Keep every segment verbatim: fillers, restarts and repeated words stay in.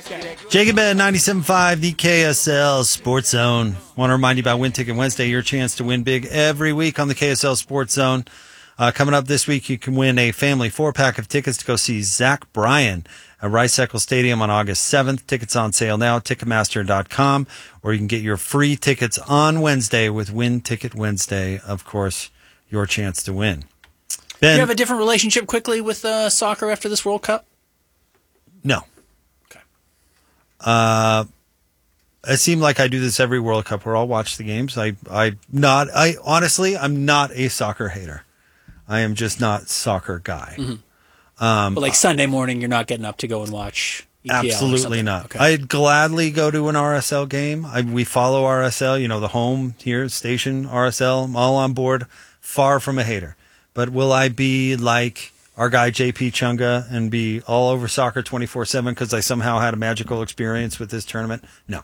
Jacob at ninety-seven point five, the K S L Sports Zone. Want to remind you about Win Ticket Wednesday, your chance to win big every week on the K S L Sports Zone. Uh, coming up this week, you can win a family four-pack of tickets to go see Zach Bryan at Rice Eccles Stadium on August seventh. Tickets on sale now at Ticketmaster dot com, or you can get your free tickets on Wednesday with Win Ticket Wednesday. Of course, your chance to win. Ben, Do you have a different relationship quickly with uh, soccer after this World Cup? No. Okay. Uh, it seemed like I do this every World Cup where I'll watch the games. I, I not, I honestly, I'm not a soccer hater. I am just not soccer guy. Mm-hmm. Um, but like Sunday morning, you're not getting up to go and watch E P L absolutely not. Okay. I'd gladly go to an R S L game. I, we follow R S L, you know, the home here, station, R S L, I'm all on board. Far from a hater. But will I be like our guy J P Chunga and be all over soccer twenty-four seven because I somehow had a magical experience with this tournament? No.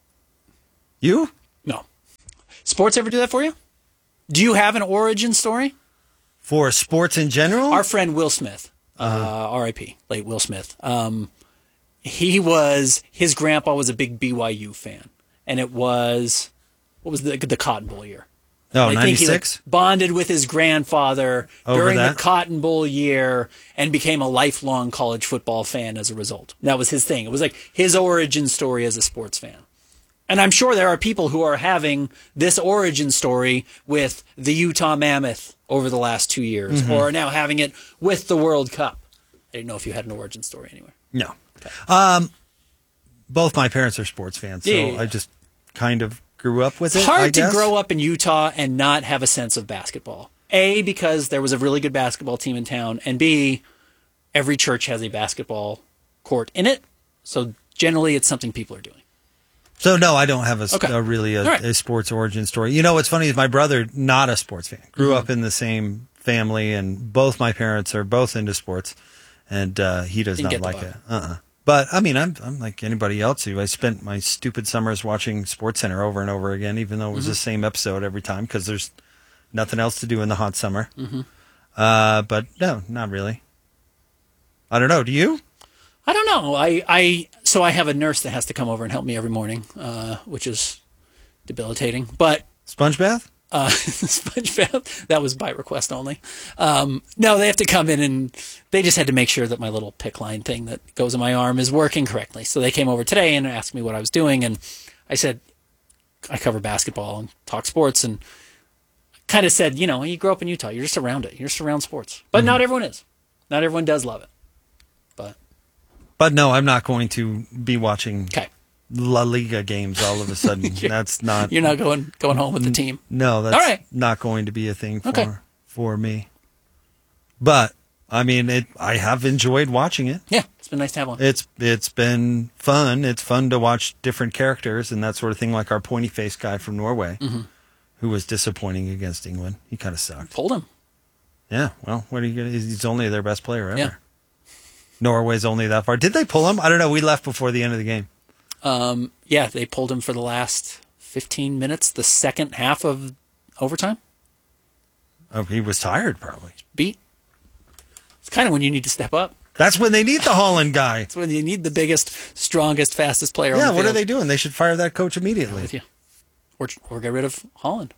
You? No. Sports ever do that for you? Do you have an origin story? For sports in general? Our friend Will Smith, uh-huh. uh, R I P, late Will Smith, um, he was, his grandpa was a big B Y U fan. And it was, what was the, the Cotton Bowl year? Oh, I ninety-six? think he like, bonded with his grandfather Over during that? the Cotton Bowl year and became a lifelong college football fan as a result. That was his thing. It was like his origin story as a sports fan. And I'm sure there are people who are having this origin story with the Utah Mammoth over the last two years, Mm-hmm. or are now having it with the World Cup. I didn't know if you had an origin story anywhere. No. Okay. Um, both my parents are sports fans, so Yeah, yeah, yeah. I just kind of grew up with it. It's hard I to guess. grow up in Utah and not have a sense of basketball. A, because there was a really good basketball team in town, and B, every church has a basketball court in it. So generally, it's something people are doing. So no, I don't have a, Okay. a really a, right. a sports origin story. You know what's funny is my brother, not a sports fan, grew Mm-hmm. up in the same family, and both my parents are both into sports, and uh, he does Didn't not get the like bug. it. Uh-uh. But I mean, I'm I'm like anybody else who I spent my stupid summers watching SportsCenter over and over again, even though it was Mm-hmm. the same episode every time because there's nothing else to do in the hot summer. Mm-hmm. Uh, but no, not really. I don't know. Do you? I don't know. I, I so I have a nurse that has to come over and help me every morning, uh, which is debilitating. But Sponge bath? uh, sponge bath, that was by request only. Um, no, they have to come in and they just had to make sure that my little PICC line thing that goes in my arm is working correctly. So they came over today and asked me what I was doing, and I said I cover basketball and talk sports, and kind of said, you know, you grow up in Utah, you're just around it, you're just around sports. But Mm-hmm. not everyone is. Not everyone does love it. But But no, I'm not going to be watching okay. La Liga games all of a sudden. That's not. You're not going going home with the team. No, that's All right. not going to be a thing for Okay. for me. But I mean, it. I have enjoyed watching it. Yeah, it's been nice to have one. It's it's been fun. It's fun to watch different characters and that sort of thing. Like our pointy face guy from Norway, Mm-hmm. who was disappointing against England. He kind of sucked. Pulled him. Yeah. Well, what are you gonna? He's only their best player ever. Yeah. Norway's only that far. Did they pull him? I don't know. We left before the end of the game. Um, yeah, they pulled him for the last fifteen minutes, the second half of overtime. Oh, he was tired, probably. Beat. It's kind of when you need to step up. That's when they need the Holland guy. It's when you need the biggest, strongest, fastest player on Yeah, the what field. are they doing? They should fire that coach immediately. With you. Or, or get rid of Holland.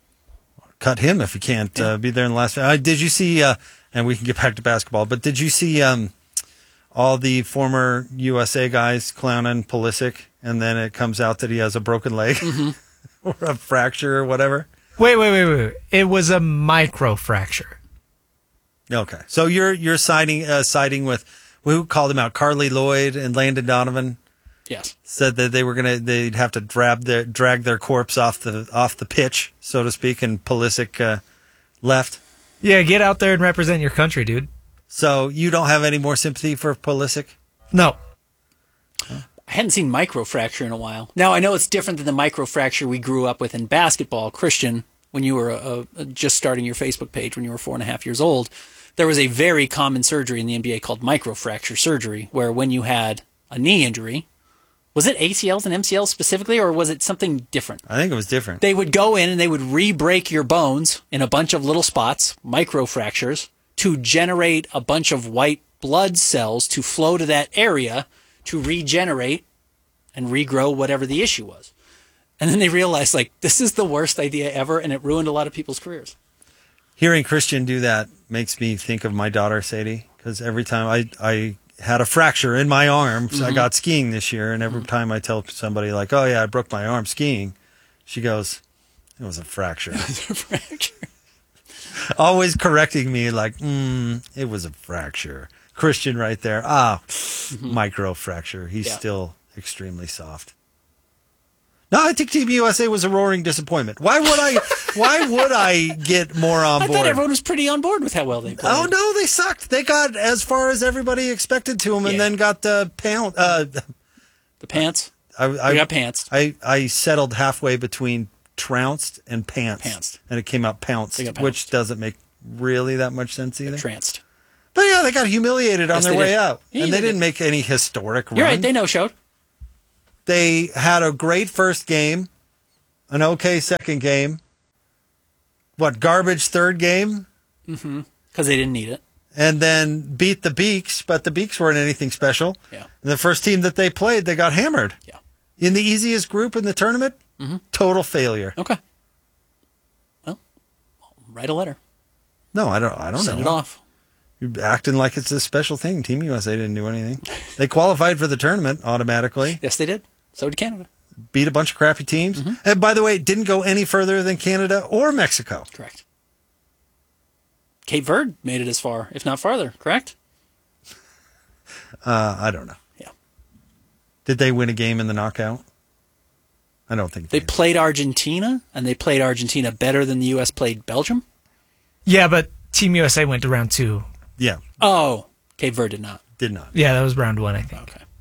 Cut him if he can't uh, be there in the last. Uh, did you see? Uh, and we can get back to basketball. But did you see um, all the former U S A guys clowning Pulisic, and then it comes out that he has a broken leg or a fracture or whatever? Wait, wait, wait, wait. It was a micro fracture. Okay, so you're you're siding uh, siding with who called him out? Carly Lloyd and Landon Donovan Yes. said that they were gonna they'd have to drag their drag their corpse off the off the pitch, so to speak, and Pulisic uh, left. Yeah, get out there and represent your country, dude. So you don't have any more sympathy for Pulisic? No. I hadn't seen microfracture in a while. Now, I know it's different than the microfracture we grew up with in basketball. Christian, when you were uh, uh, just starting your Facebook page when you were four and a half years old, there was a very common surgery in the N B A called microfracture surgery, where when you had a knee injury, was it A C Ls and M C Ls specifically, or was it something different? I think it was different. They would go in and they would re-break your bones in a bunch of little spots, microfractures, to generate a bunch of white blood cells to flow to that area to regenerate and regrow whatever the issue was. And then they realized, like, this is the worst idea ever, and it ruined a lot of people's careers. Hearing Christian do that makes me think of my daughter, Sadie, because every time I, I had a fracture in my arm, so I got skiing this year, and every time I tell somebody, like, oh, yeah, I broke my arm skiing, she goes, it was a fracture. Fracture. Always correcting me, like, mm, it was a fracture. Christian right there, ah, micro fracture. He's Yeah. still extremely soft. No, I think Team U S A was a roaring disappointment. Why would I? Why would I get more on I board? thought everyone was pretty on board with how well they played. Oh no, they sucked. They got as far as everybody expected to them, and Yeah. then got the pound. Uh, The pants. I, I We got pantsed. I, I settled halfway between trounced and pants, Pantsed. and it came out pounced, They got which pounced. doesn't make really that much sense either. Tranced. But yeah, they got humiliated on Yes, their they way did. out, Yeah, and they they didn't did. make any historic run. You're right. They no-showed. They had a great first game, an okay second game. What, garbage third game? Because they didn't need it. And then beat the Beaks, but the Beaks weren't anything special. Yeah. And the first team that they played, they got hammered. Yeah. In the easiest group in the tournament, total failure. Okay. Well, write a letter. No, I don't. I don't Send know. it off. You're acting like it's a special thing. Team U S A didn't do anything. They qualified for the tournament automatically. Yes, they did. So did Canada. Beat a bunch of crappy teams. And by the way, didn't go any further than Canada or Mexico. Correct. Cape Verde made it as far, if not farther. Correct? Uh, I don't know. Yeah. Did they win a game in the knockout? I don't think They did. played Argentina, and they played Argentina better than the U S played Belgium. Yeah, but Team U S A went to round two. Yeah, Oh, Cape Verde did not. did not. Yeah, that was round one, I think. Okay.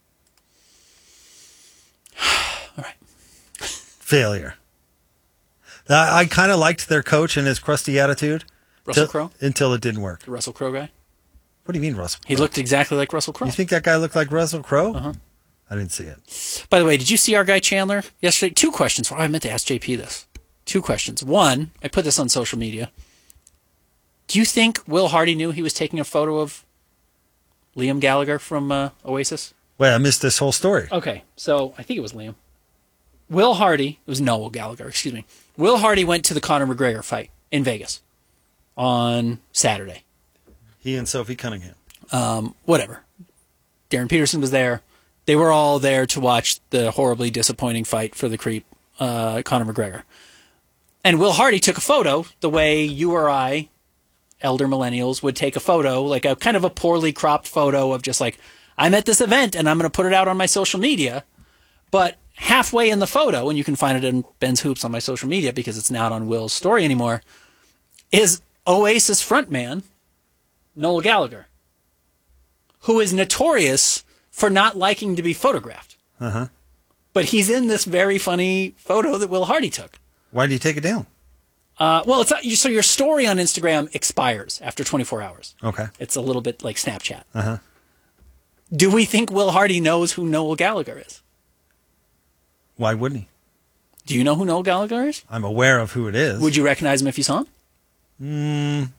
All right. Failure. I, I kind of liked their coach and his crusty attitude. Russell till- Crowe? Until it didn't work. The Russell Crowe guy? What do you mean, Russell? He looked exactly like Russell Crowe. You think that guy looked like Russell Crowe? Uh-huh. I didn't see it. By the way, did you see our guy Chandler yesterday? Two questions. Well, I meant to ask J P this. Two questions. One, I put this on social media. Do you think Will Hardy knew he was taking a photo of Liam Gallagher from uh, Oasis? Wait, I missed this whole story. Okay, so I think it was Liam. Will Hardy, it was Noel Gallagher, excuse me. Will Hardy went to the Conor McGregor fight in Vegas on Saturday. He and Sophie Cunningham. Um, whatever. Darren Peterson was there. They were all there to watch the horribly disappointing fight for the creep, uh, Conor McGregor. And Will Hardy took a photo the way you or I, elder millennials, would take a photo, like a kind of a poorly cropped photo of just like, I'm at this event and I'm going to put it out on my social media. But halfway in the photo, and you can find it in Ben's Hoops on my social media because it's not on Will's story anymore, is Oasis frontman Noel Gallagher, who is notorious for not liking to be photographed. Uh-huh. But he's in this very funny photo that Will Hardy took. Why did you take it down? Uh, well, it's not, so your story on Instagram expires after twenty-four hours. Okay. It's a little bit like Snapchat. Uh-huh. Do we think Will Hardy knows who Noel Gallagher is? Why wouldn't he? Do you know who Noel Gallagher is? I'm aware of who it is. Would you recognize him if you saw him? Mm,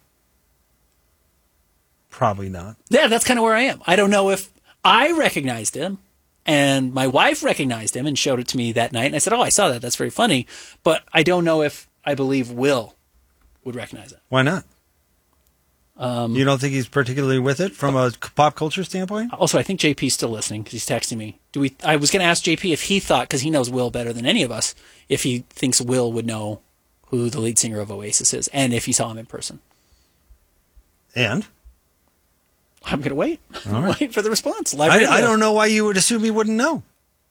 probably not. Yeah, that's kind of where I am. I don't know if I recognized him, and my wife recognized him and showed it to me that night. And I said, oh, I saw that. That's very funny. But I don't know if I believe Will would recognize it. Why not? Um, You don't think he's particularly with it from a pop culture standpoint? Also, I think J P's still listening because he's texting me. Do we? I was going to ask J P if he thought, because he knows Will better than any of us, if he thinks Will would know who the lead singer of Oasis is, and if he saw him in person. And? I'm going to wait. All right. Wait for the response. Live I, radio. I don't know why you would assume he wouldn't know.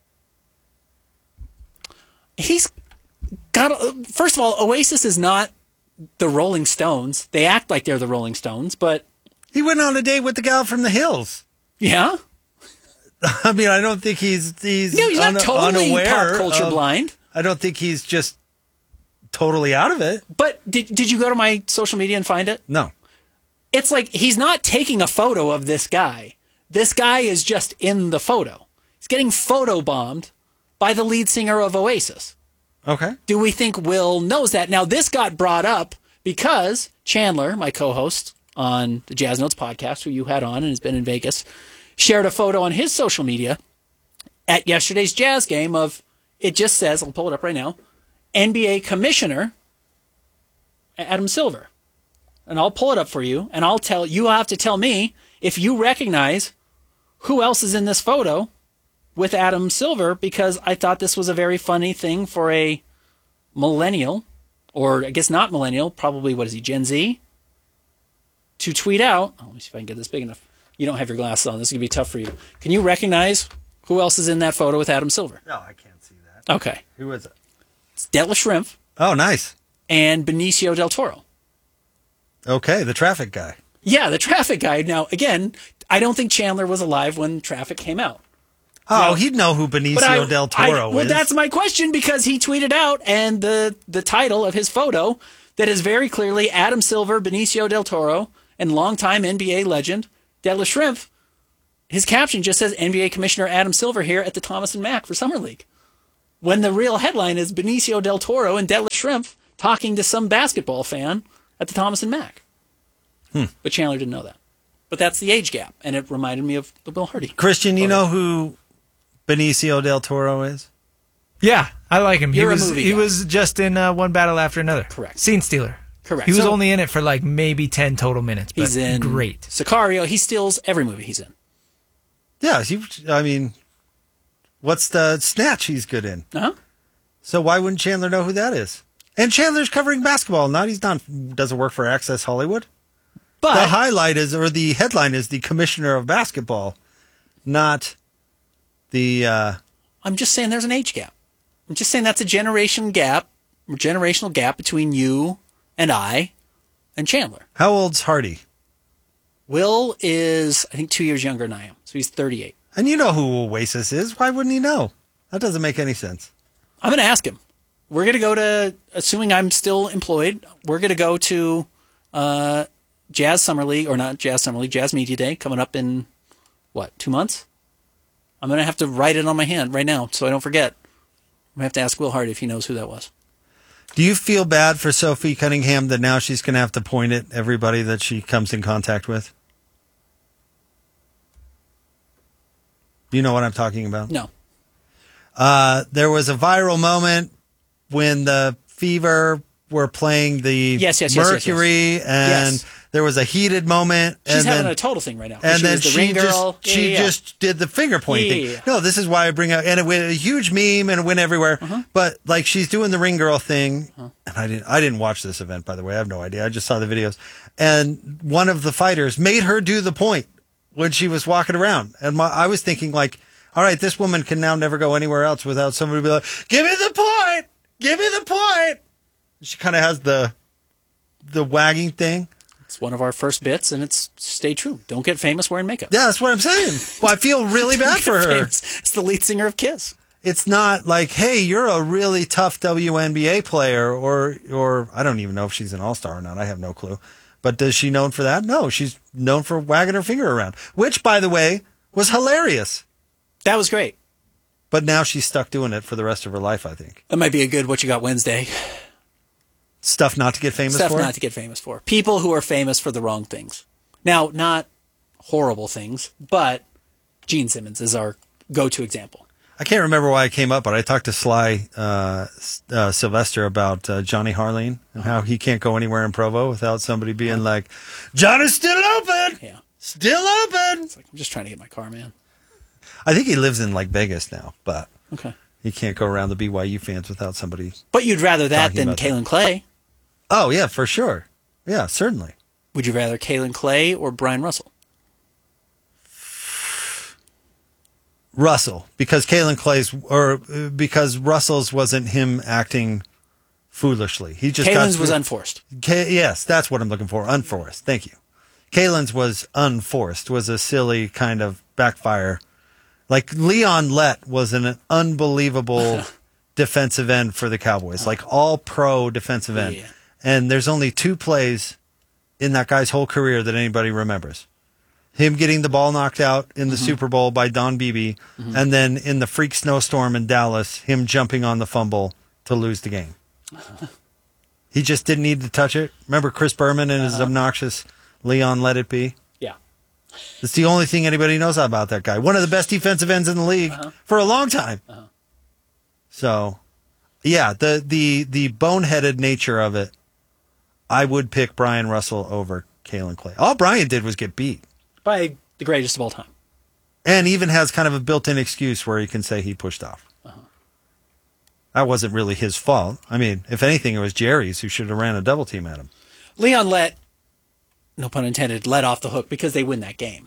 He's got. A, first of all, Oasis is not the Rolling Stones. They act like they're the Rolling Stones, but He went on a date with the gal from the hills. yeah. I mean, I don't think he's he's, No, he's not un- totally unaware pop culture of- blind. I don't think he's just totally out of it. But did did you go to my social media and find it? No. It's like he's not taking a photo of this guy. This guy is just in the photo. He's getting photo bombed by the lead singer of Oasis. Okay. Do we think Will knows that? Now, this got brought up because Chandler, my co-host on the Jazz Notes podcast, who you had on and has been in Vegas, shared a photo on his social media at yesterday's Jazz game of, it just says, I'll pull it up right now, N B A Commissioner Adam Silver. And I'll pull it up for you, and I'll tell you, have to tell me if you recognize who else is in this photo with Adam Silver, because I thought this was a very funny thing for a millennial, or I guess not millennial, probably, what is he, Gen Z, to tweet out. Oh, let me see if I can get this big enough. You don't have your glasses on. This is going to be tough for you. Can you recognize who else is in that photo with Adam Silver? No, I can't see that. Okay. Who is it? It's Detlef Schrempf Oh, nice. and Benicio del Toro. Okay, the traffic guy. Yeah, the traffic guy. Now, again, I don't think Chandler was alive when Traffic came out. Oh, Well, he'd know who Benicio But I- del I- Toro well, is. that's my question, because he tweeted out, and the, the title of his photo that is very clearly Adam Silver, Benicio del Toro, and longtime N B A legend Detlef Schrempf. His caption just says N B A Commissioner Adam Silver here at the Thomas and Mack for Summer League. When the real headline is Benicio del Toro and Detlef Schrempf talking to some basketball fan at the Thomas and Mack. Hmm. But Chandler didn't know that. But that's the age gap, and it reminded me of the Bill Hardy. Christian, you know who Benicio del Toro is? Yeah, I like him. You're a he was movie he guy. was just in uh, One Battle After Another. Correct. Scene stealer. Correct. He was So- only in it for like maybe ten total minutes. But He's in great. Sicario. He steals every movie he's in. Yeah, he, I mean, what's the Snatch he's good in? Uh-huh. So why wouldn't Chandler know who that is? And Chandler's covering basketball, not he's not doesn't work for Access Hollywood. But The highlight is, or the headline is, the commissioner of basketball, not the. Uh, I'm just saying there's an age gap. I'm just saying that's a generation gap, a generational gap between you and I and Chandler. how old's Hardy? Will is, I think, two years younger than I am. So he's thirty-eight. And you know who Oasis is. Why wouldn't he know? That doesn't make any sense. I'm going to ask him. We're going to go to, assuming I'm still employed, we're going to go to uh, Jazz Summer League, or not Jazz Summer League, Jazz Media Day, coming up in, what, two months? I'm going to have to write it on my hand right now so I don't forget. I'm going to have to ask Will Hardy if he knows who that was. Do you feel bad for Sophie Cunningham that now she's going to have to point at everybody that she comes in contact with? Do you know what I'm talking about? No. Uh, there was a viral moment when the Fever were playing the Yes, yes, yes, yes, Mercury, and Yes. there was a heated moment. She's and having then, a total thing right now. And she then was the she ring girl. just Yeah, she yeah, yeah. just did the finger pointing Yeah, thing. yeah, yeah. No, this is why I bring out, and it went a huge meme and it went everywhere. Uh-huh. But like she's doing the ring girl thing, and I didn't I didn't watch this event, by the way. I have no idea. I just saw the videos, and one of the fighters made her do the point when she was walking around, and my, I was thinking like, all right, this woman can now never go anywhere else without somebody be like, give me the point, give me the point. She kind of has the the wagging thing. It's one of our first bits, and it's stay true. Don't get famous wearing makeup. Yeah, that's what I'm saying. Well, I feel really bad for her. Famous. It's the lead singer of Kiss. It's not like, hey, you're a really tough W N B A player, or or I don't even know if she's an all-star or not. I have no clue. But is she known for that? No, she's known for wagging her finger around, which, by the way, was hilarious. That was great. But now she's stuck doing it for the rest of her life, I think. That might be a good What You Got Wednesday. Stuff not to get famous Stuff for? not to get famous for. People who are famous for the wrong things. Now, not horrible things, but Gene Simmons is our go-to example. I can't remember why I came up, but I talked to Sly uh, uh, Sylvester about uh, Johnny Harleen and how he can't go anywhere in Provo without somebody being like, Johnny's still open! Yeah. Still open! It's like, I'm just trying to get my car, man. I think he lives in like Vegas now, but Okay. he can't go around the B Y U fans without somebody. But you'd rather that Talking than about that. Kalen Clay. Oh, yeah, for sure. Yeah, certainly. Would you rather Kalen Clay or Brian Russell? Russell, because Kalen Clay's, or uh, because Russell's wasn't him acting foolishly. He just Kalen's got was unforced. K- yes, that's what I'm looking for. Unforced. Thank you. Kalen's was unforced, was a silly kind of backfire. Like Leon Lett was an unbelievable defensive end for the Cowboys, like all pro defensive end. Yeah. And there's only two plays in that guy's whole career that anybody remembers. Him getting the ball knocked out in the Mm-hmm. Super Bowl by Don Beebe, Mm-hmm. and then in the freak snowstorm in Dallas, him jumping on the fumble to lose the game. He just didn't need to touch it. Remember Chris Berman and his Uh-huh. obnoxious Leon Let It Be? Yeah. It's the only thing anybody knows about that guy. One of the best defensive ends in the league Uh-huh. for a long time. Uh-huh. So, yeah, the, the, the boneheaded nature of it, I would pick Brian Russell over Kalen Clay. All Brian did was get beat. By the greatest of all time. And even has kind of a built-in excuse where he can say he pushed off. Uh-huh. That wasn't really his fault. I mean, if anything, it was Jerry's who should have ran a double team at him. Leon let, no pun intended, let off the hook because they win that game.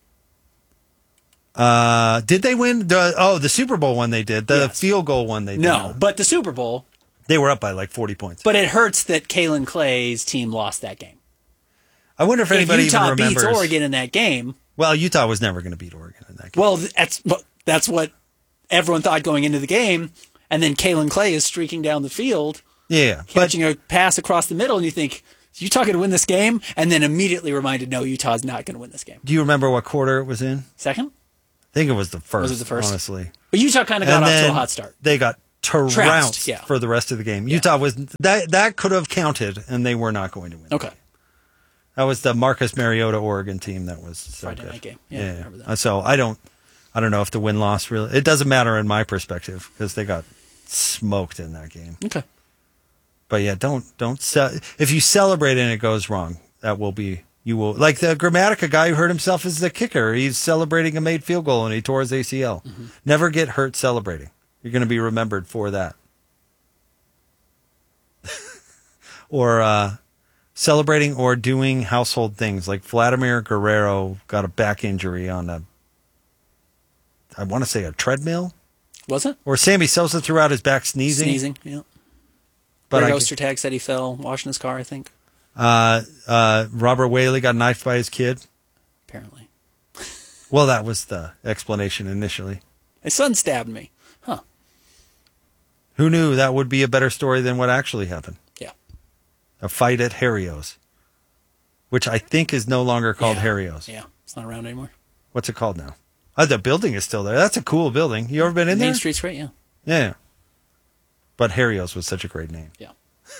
Uh, did they win? The, oh, the Super Bowl one they did. The Yes. field goal one they did. No, but the Super Bowl. They were up by like forty points. But it hurts that Kalen Clay's team lost that game. I wonder if If anybody Utah even remembers. beats Oregon in that game, Well, Utah was never going to beat Oregon in that game. well, that's that's what everyone thought going into the game. And then Kalen Clay is streaking down the field, yeah, but catching a pass across the middle, and you think, is Utah going to win this game? And then immediately reminded, no, Utah's not going to win this game. do you remember what quarter it was in? Second? I think it was the first. Was it the first? Honestly, But Utah kind of got and off then to a hot start. they got trounced, Trounced, yeah. for the rest of the game. Utah was that that could have counted, and they were not going to win. Okay. That was the Marcus Mariota Oregon team that was so Friday good. night game. Yeah, I remember that. Uh, So I don't, I don't know if the win loss really. It doesn't matter in my perspective because they got smoked in that game. Okay. But yeah, don't don't ce- if you celebrate and it goes wrong, that will be you will like the Grammatica guy who hurt himself as the kicker. He's celebrating a made field goal and he tore his A C L. Mm-hmm. Never get hurt celebrating. You're going to be remembered for that. or uh, celebrating or doing household things like Vladimir Guerrero got a back injury on a, I want to say a treadmill. Was it? Or Sammy Sosa threw out his back sneezing. Sneezing, yeah. But Greg I, Ostertag said he fell washing his car, I think. uh, uh, Robert Whaley got knifed by his kid. Apparently. Well, that was the explanation initially. My son stabbed me. Huh. Who knew that would be a better story than what actually happened? Yeah. A fight at Harrio's, which I think is no longer called yeah. Harrio's. Yeah. It's not around anymore. What's it called now? Oh, the building is still there. That's a cool building. You ever been in Main there? Street's great, yeah. Yeah. But Harrio's was such a great name. Yeah.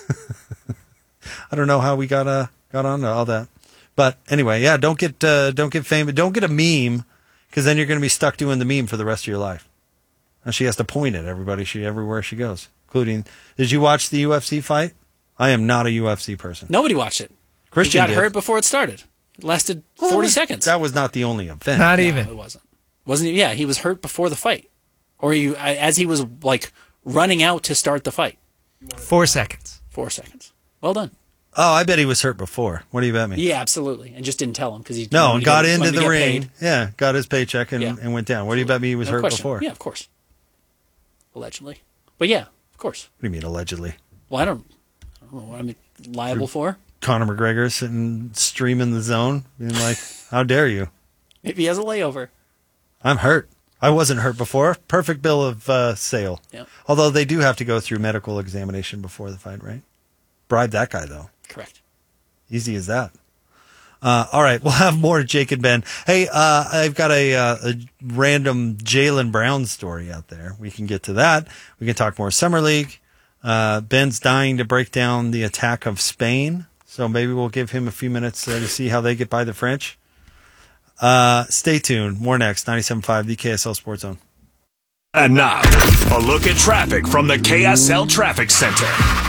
I don't know how we got uh, got on to all that. But anyway, yeah, don't get uh, don't get famous. Don't get a meme because then you're going to be stuck doing the meme for the rest of your life. And she has to point at everybody she everywhere she goes, including. Did you watch the U F C fight? I am not a U F C person. Nobody watched it. Christian he got did. hurt before it started. It lasted forty seconds. That was not the only event. Not No, even. it wasn't. Wasn't he? Yeah, he was hurt before the fight. Or you as he was like running out to start the fight. Four seconds. Four seconds. Well done. Oh, I bet he was hurt before. What do you bet me? Yeah, absolutely. And just didn't tell him because he No, wanted and to got get- into wanted to the get ring. paid. Yeah, got his paycheck and, Yeah. and went down. What do you bet me he was No hurt question. before? Yeah, of course. Allegedly. But yeah, of course. What do you mean allegedly? Well, I don't, I don't know what I'm liable for. Conor McGregor sitting streaming the zone, being like, "How dare you? Maybe he has a layover. I'm hurt. I wasn't hurt before. Perfect bill of uh, sale. Yeah. Although they do have to go through medical examination before the fight, right? Bribe that guy though. Correct. Easy as that. Uh, all right, we'll have more Jake and Ben. Hey, uh, I've got a, uh, a random Jaylen Brown story out there. We can get to that. We can talk more Summer League. Uh, Ben's dying to break down the attack of Spain, so maybe we'll give him a few minutes uh, to see how they get by the French. Uh, stay tuned. More next. ninety-seven point five, the K S L Sports Zone. And now, a look at traffic from the K S L Traffic Center.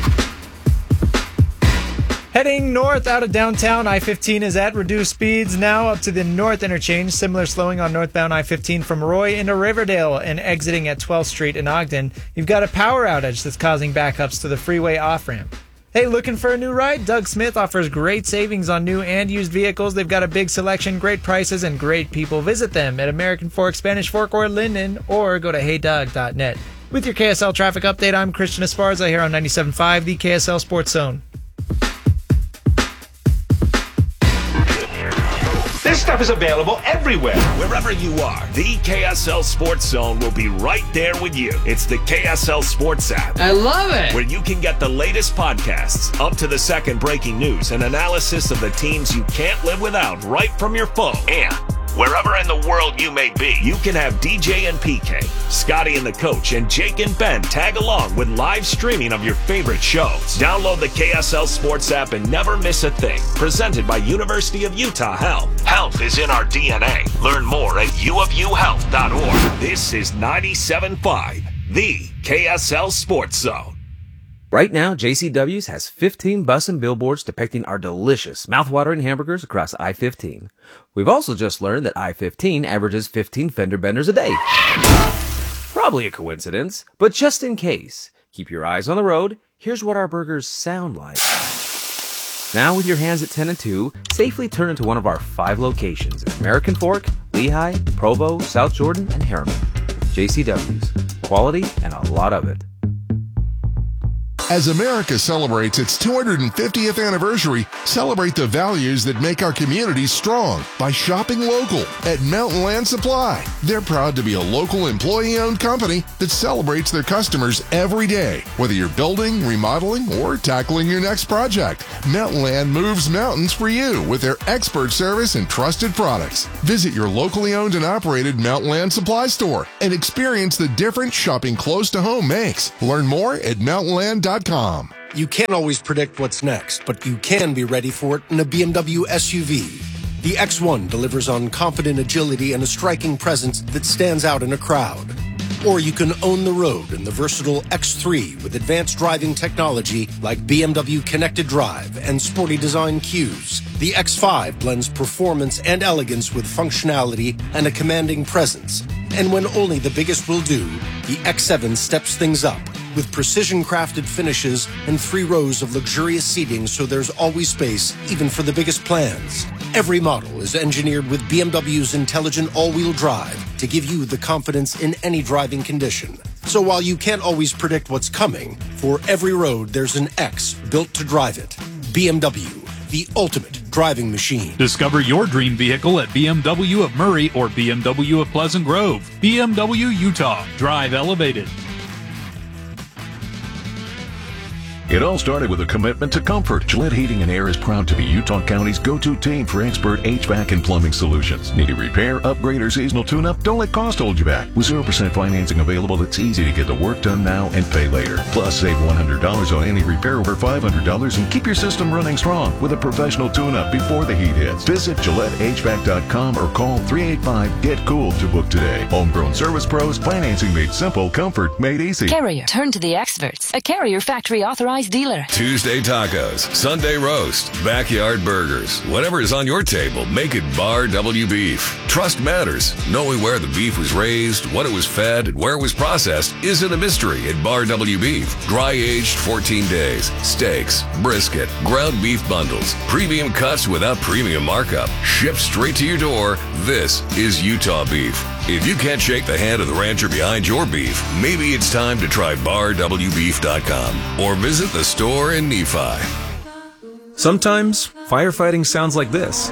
Heading north out of downtown, I fifteen is at reduced speeds now up to the north interchange. Similar slowing on northbound I fifteen from Roy into Riverdale and exiting at twelfth Street in Ogden. You've got a power outage that's causing backups to the freeway off-ramp. Hey, looking for a new ride? Doug Smith offers great savings on new and used vehicles. They've got a big selection, great prices, and great people. Visit them at American Fork, Spanish Fork, or Linden, or go to hey doug dot net. With your K S L traffic update, I'm Christian Esparza here on ninety-seven point five, the K S L Sports Zone. This stuff is available everywhere. Wherever you are, the K S L Sports Zone will be right there with you. It's the K S L Sports app, I love it. where you can get the latest podcasts, up to the second breaking news, and analysis of the teams you can't live without right from your phone. And Wherever in the world you may be, you can have D J and P K, Scotty and the Coach, and Jake and Ben tag along with live streaming of your favorite shows. Download the K S L Sports app and never miss a thing. Presented by University of Utah Health. Health is in our D N A. Learn more at u of u health dot org. This is ninety-seven point five, the K S L Sports Zone. Right now, J C W's has fifteen bus and billboards depicting our delicious, mouthwatering hamburgers across I fifteen. We've also just learned that I fifteen averages fifteen fender benders a day. Probably a coincidence, but just in case, keep your eyes on the road. Here's what our burgers sound like. Now, with your hands at ten and two, safely turn into one of our five locations in American Fork, Lehigh, Provo, South Jordan, and Harriman. J C W's. Quality and a lot of it. As America celebrates its two hundred fiftieth anniversary, celebrate the values that make our communities strong by shopping local at Mountain Land Supply. They're proud to be a local employee-owned company that celebrates their customers every day. Whether you're building, remodeling, or tackling your next project, Mountain Land moves mountains for you with their expert service and trusted products. Visit your locally owned and operated Mountain Land Supply store and experience the difference shopping close to home makes. Learn more at mountain land dot com. You can't always predict what's next, but you can be ready for it in a B M W S U V. The X one delivers on confident agility and a striking presence that stands out in a crowd. Or you can own the road in the versatile X three with advanced driving technology like B M W Connected Drive and sporty design cues. The X five blends performance and elegance with functionality and a commanding presence. And when only the biggest will do, the X seven steps things up with precision-crafted finishes and three rows of luxurious seating so there's always space, even for the biggest plans. Every model is engineered with B M W's intelligent all-wheel drive to give you the confidence in any driving condition. So while you can't always predict what's coming, for every road there's an X built to drive it. B M W, the ultimate driving machine. Discover your dream vehicle at B M W of Murray or B M W of Pleasant Grove. B M W Utah. Drive elevated. It all started with a commitment to comfort. Gillette Heating and Air is proud to be Utah County's go-to team for expert H V A C and plumbing solutions. Need a repair, upgrade, or seasonal tune-up? Don't let cost hold you back. With zero percent financing available, it's easy to get the work done now and pay later. Plus, save one hundred dollars on any repair over five hundred dollars and keep your system running strong with a professional tune-up before the heat hits. Visit Gillette H V A C dot com or call three eight five, get cool to book today. Homegrown service pros, financing made simple, comfort made easy. Carrier. Turn to the experts. A Carrier factory authorized dealer. Tuesday tacos, Sunday roast, backyard burgers. Whatever is on your table, make it Bar W Beef. Trust matters. Knowing where the beef was raised, what it was fed, and where it was processed isn't a mystery at Bar W Beef. Dry aged fourteen days. Steaks, brisket, ground beef bundles, premium cuts without premium markup. Shipped straight to your door. This is Utah beef. If you can't shake the hand of the rancher behind your beef, maybe it's time to try bar w beef dot com or visit the store in Nephi. Sometimes firefighting sounds like this.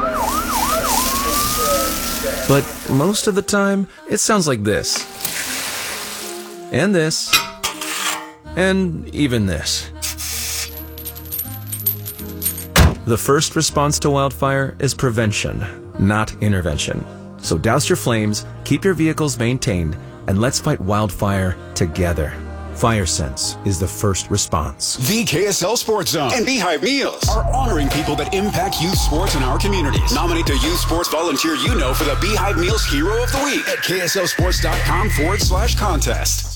But most of the time, it sounds like this. And this. And even this. The first response to wildfire is prevention, not intervention. So douse your flames, keep your vehicles maintained, and let's fight wildfire together. FireSense is the first response. The K S L Sports Zone and Beehive Meals are honoring people that impact youth sports in our communities. Nominate the youth sports volunteer you know for the Beehive Meals Hero of the Week at K S L sports dot com forward slash contest.